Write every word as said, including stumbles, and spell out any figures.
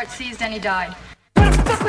heart seized and he died. What the fuck was